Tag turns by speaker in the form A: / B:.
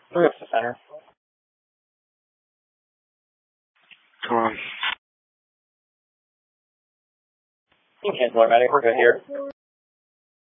A: Move to center.
B: Come on.
A: You cancel already. We're good here.